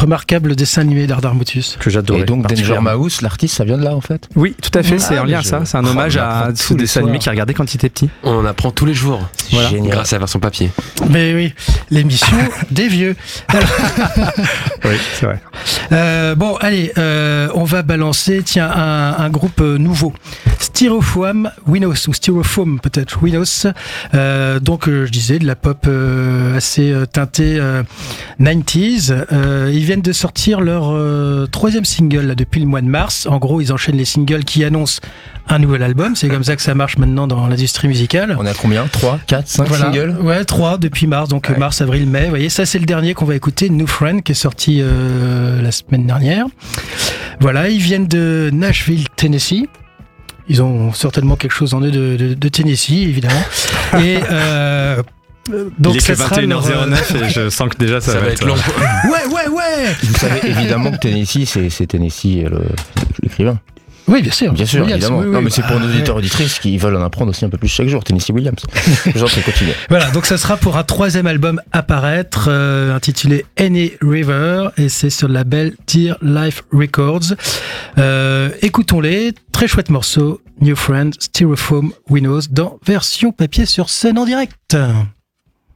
remarquable dessin animé d'Ardar Motus. Que j'adorais. Et donc Danger particulièrement. Mouse, l'artiste, ça vient de là en fait. Oui, tout à fait, c'est en lien à je- ça. C'est un hommage on à apprend ce tous les dessin animé soirs. qu'il regardait quand il était petit. On en apprend tous les jours. Voilà. Génial. Grâce à la version papier. Mais oui, l'émission des vieux. Oui, c'est vrai. Bon, allez, on va balancer, tiens, un groupe nouveau. Styrofoam Winos, ou Styrofoam peut-être, Winos. Donc, je disais, de la pop assez teintée 90s. Ils viennent de sortir leur troisième single là, depuis le mois de mars. En gros, ils enchaînent les singles qui annoncent un nouvel album. C'est comme ça que ça marche maintenant dans l'industrie musicale. On a combien 3, 4, 5 Voilà. singles? Ouais, 3 depuis mars, donc Ouais. mars, avril, mai. Vous voyez, ça c'est le dernier qu'on va écouter, New Friend, qui est sorti la semaine dernière. Voilà, ils viennent de Nashville, Tennessee. Ils ont certainement quelque chose en eux de Tennessee, évidemment. Et donc il est que ça sera 21h09 et je sens que déjà ça va être long. Ouais. Vous savez évidemment que Tennessee, c'est Tennessee l'écrivain. Oui, bien sûr. Bien sûr, Williams, évidemment. oui, non, oui, mais c'est pour nos ouais. auditeurs auditrices qui veulent en apprendre aussi un peu plus chaque jour. Tennessee Williams. J'en prie, continue. Voilà, donc ça sera pour un troisième album à paraître, intitulé Any River, et c'est sur le label Dear Life Records. Écoutons-les, très chouette morceau, New Friend, Styrofoam Winos, dans version papier sur scène en direct.